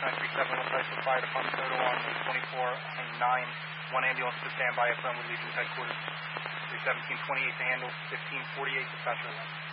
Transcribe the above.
937, what's right for fire department total on 24-9. One ambulance to stand by, affirm with Legion's headquarters. 317-28 to handle, 1548 dispatcher.